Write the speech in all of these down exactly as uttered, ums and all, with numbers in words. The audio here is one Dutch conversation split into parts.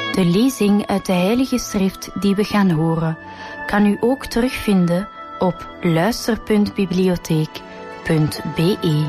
De lezing uit de Heilige Schrift die we gaan horen, kan u ook terugvinden op luister punt bibliotheek punt b e.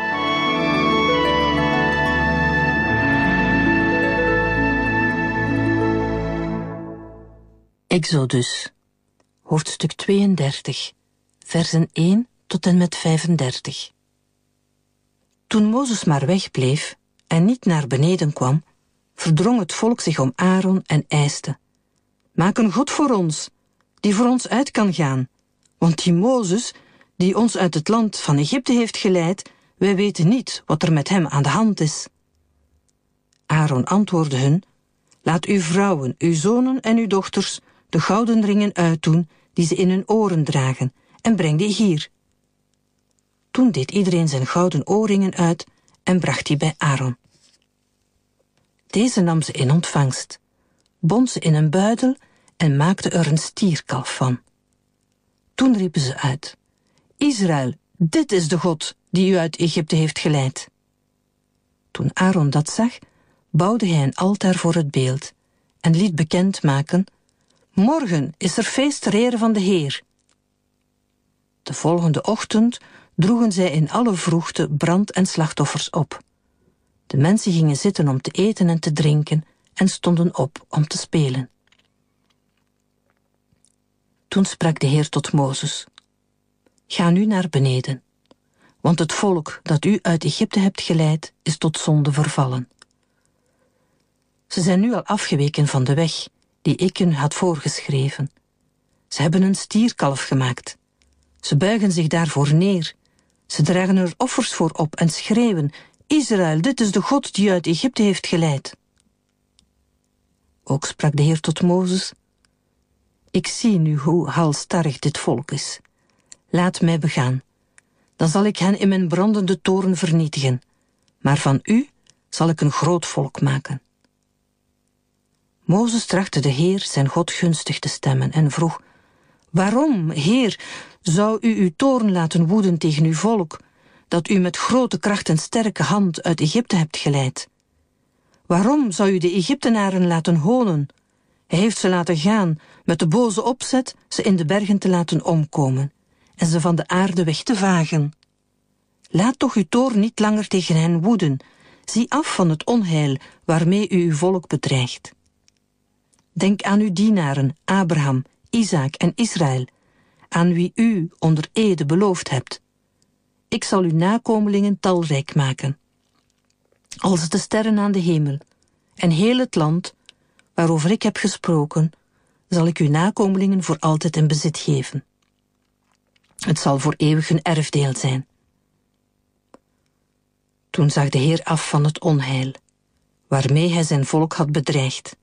Exodus, hoofdstuk tweeëndertig, versen één tot en met vijfendertig. Toen Mozes maar wegbleef en niet naar beneden kwam, verdrong het volk zich om Aaron en eiste: maak een God voor ons, die voor ons uit kan gaan, want die Mozes, die ons uit het land van Egypte heeft geleid, wij weten niet wat er met hem aan de hand is. Aaron antwoordde hun: laat uw vrouwen, uw zonen en uw dochters de gouden ringen uitdoen die ze in hun oren dragen, en breng die hier. Toen deed iedereen zijn gouden oorringen uit en bracht die bij Aaron. Deze nam ze in ontvangst, bond ze in een buidel en maakte er een stierkalf van. Toen riepen ze uit: Israël, dit is de God die u uit Egypte heeft geleid. Toen Aaron dat zag, bouwde hij een altaar voor het beeld en liet bekend maken: morgen is er feest ter ere van de Heer. De volgende ochtend droegen zij in alle vroegte brand- en slachtoffers op. De mensen gingen zitten om te eten en te drinken en stonden op om te spelen. Toen sprak de Heer tot Mozes: ga nu naar beneden, want het volk dat u uit Egypte hebt geleid is tot zonde vervallen. Ze zijn nu al afgeweken van de weg die ik hun had voorgeschreven. Ze hebben een stierkalf gemaakt. Ze buigen zich daarvoor neer. Ze dragen er offers voor op en schreeuwen: Israël, dit is de God die u uit Egypte heeft geleid. Ook sprak de Heer tot Mozes: ik zie nu hoe halsstarrig dit volk is. Laat mij begaan. Dan zal ik hen in mijn brandende toorn vernietigen. Maar van u zal ik een groot volk maken. Mozes trachtte de Heer zijn God gunstig te stemmen en vroeg: waarom, Heer, zou u uw toorn laten woeden tegen uw volk, dat u met grote kracht en sterke hand uit Egypte hebt geleid? Waarom zou u de Egyptenaren laten honen? Hij heeft ze laten gaan met de boze opzet ze in de bergen te laten omkomen en ze van de aarde weg te vagen. Laat toch uw toorn niet langer tegen hen woeden. Zie af van het onheil waarmee u uw volk bedreigt. Denk aan uw dienaren Abraham, Isaak en Israël, aan wie u onder ede beloofd hebt. Ik zal uw nakomelingen talrijk maken, als de sterren aan de hemel, en heel het land waarover ik heb gesproken, zal ik uw nakomelingen voor altijd in bezit geven. Het zal voor eeuwig een erfdeel zijn. Toen zag de Heer af van het onheil, waarmee hij zijn volk had bedreigd.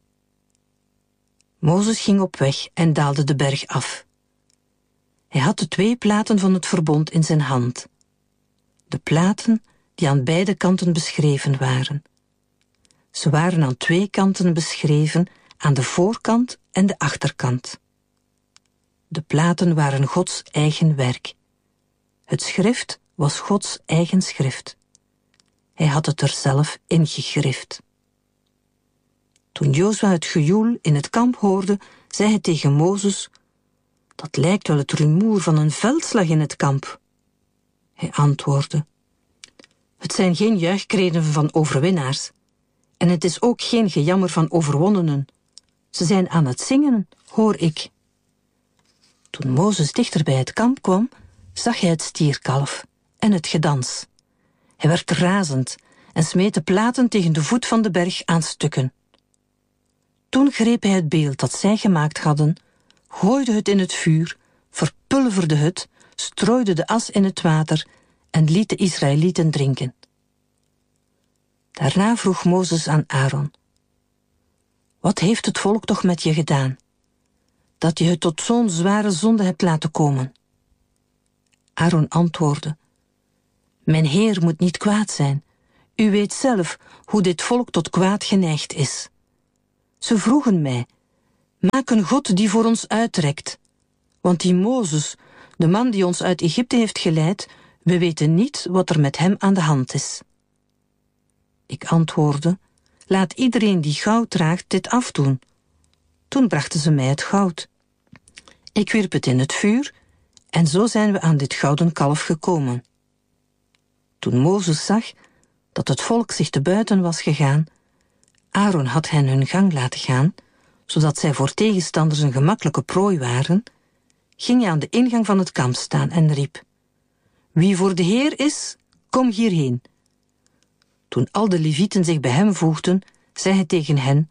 Mozes ging op weg en daalde de berg af. Hij had de twee platen van het verbond in zijn hand. De platen die aan beide kanten beschreven waren. Ze waren aan twee kanten beschreven, aan de voorkant en de achterkant. De platen waren Gods eigen werk. Het schrift was Gods eigen schrift. Hij had het er zelf in gegrift. Toen Jozua het gejoel in het kamp hoorde, zei hij tegen Mozes: dat lijkt wel het rumoer van een veldslag in het kamp. Hij antwoordde: het zijn geen juichkreten van overwinnaars, en het is ook geen gejammer van overwonnenen. Ze zijn aan het zingen, hoor ik. Toen Mozes dichter bij het kamp kwam, zag hij het stierkalf en het gedans. Hij werd razend en smeet de platen tegen de voet van de berg aan stukken. Toen greep hij het beeld dat zij gemaakt hadden, gooide het in het vuur, verpulverde het, strooide de as in het water en liet de Israëlieten drinken. Daarna vroeg Mozes aan Aaron: wat heeft het volk toch met je gedaan, dat je het tot zo'n zware zonde hebt laten komen? Aaron antwoordde: mijn Heer moet niet kwaad zijn. U weet zelf hoe dit volk tot kwaad geneigd is. Ze vroegen mij: maak een God die voor ons uitrekt. Want die Mozes, de man die ons uit Egypte heeft geleid, we weten niet wat er met hem aan de hand is. Ik antwoordde: laat iedereen die goud draagt dit afdoen. Toen brachten ze mij het goud. Ik wierp het in het vuur en zo zijn we aan dit gouden kalf gekomen. Toen Mozes zag dat het volk zich te buiten was gegaan, Aaron had hen hun gang laten gaan, zodat zij voor tegenstanders een gemakkelijke prooi waren, ging hij aan de ingang van het kamp staan en riep: Wie voor de Heer is, kom hierheen. Toen al de Levieten zich bij hem voegden, zei hij tegen hen: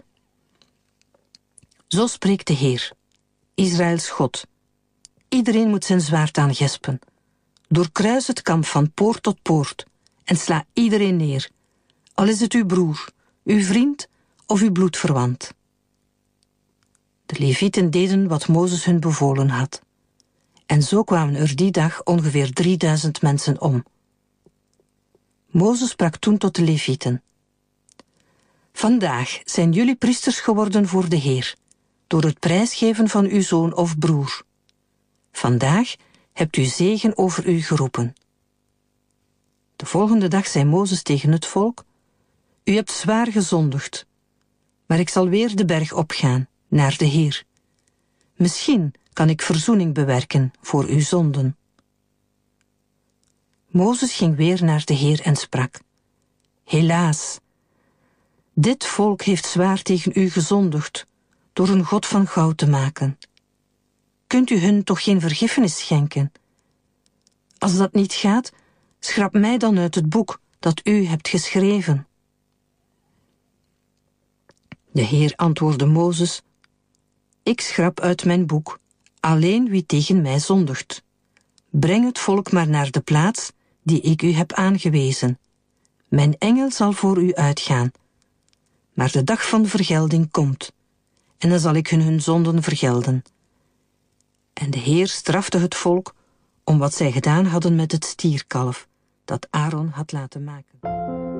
Zo spreekt de Heer, Israëls God. Iedereen moet zijn zwaard aangespen. Doorkruis het kamp van poort tot poort en sla iedereen neer, al is het uw broer, uw vriend of uw bloedverwant. De Levieten deden wat Mozes hun bevolen had. En zo kwamen er die dag ongeveer drieduizend mensen om. Mozes sprak toen tot de Levieten: Vandaag zijn jullie priesters geworden voor de Heer, door het prijsgeven van uw zoon of broer. Vandaag hebt u zegen over u geroepen. De volgende dag zei Mozes tegen het volk: U hebt zwaar gezondigd, maar ik zal weer de berg opgaan, naar de Heer. Misschien kan ik verzoening bewerken voor uw zonden. Mozes ging weer naar de Heer en sprak: Helaas, dit volk heeft zwaar tegen u gezondigd, door een god van goud te maken. Kunt u hun toch geen vergiffenis schenken? Als dat niet gaat, schrap mij dan uit het boek dat u hebt geschreven. De Heer antwoordde Mozes: Ik schrap uit mijn boek alleen wie tegen mij zondigt. Breng het volk maar naar de plaats die ik u heb aangewezen. Mijn engel zal voor u uitgaan. Maar de dag van vergelding komt, en dan zal ik hun hun zonden vergelden. En de Heer strafte het volk om wat zij gedaan hadden met het stierkalf, dat Aaron had laten maken.